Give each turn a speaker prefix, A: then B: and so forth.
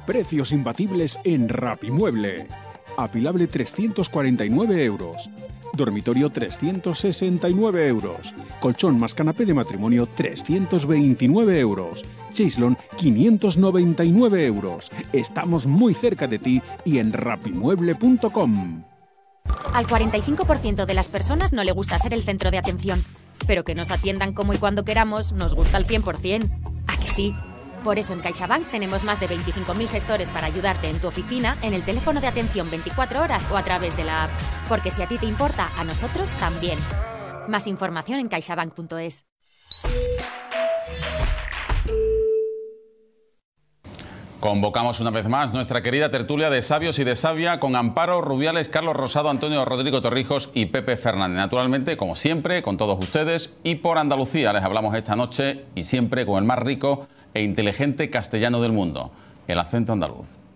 A: Precios imbatibles en Rapimueble. Apilable 349 euros. Dormitorio 369 euros. Colchón más canapé de matrimonio 329 euros. Chaislon 599 euros. Estamos muy cerca de ti y en rapimueble.com.
B: Al 45% de las personas no le gusta ser el centro de atención, pero que nos atiendan como y cuando queramos nos gusta al 100%. ¿A que sí? Por eso en CaixaBank tenemos más de 25.000 gestores para ayudarte en tu oficina, en el teléfono de atención 24 horas o a través de la app. Porque si a ti te importa, a nosotros también. Más información en caixabank.es.
C: Convocamos una vez más nuestra querida tertulia de sabios y de sabia con Amparo Rubiales, Carlos Rosado, Antonio Rodrigo Torrijos y Pepe Fernández. Naturalmente, como siempre, con todos ustedes y por Andalucía. Les hablamos esta noche y siempre con el más rico e inteligente castellano del mundo, el acento andaluz.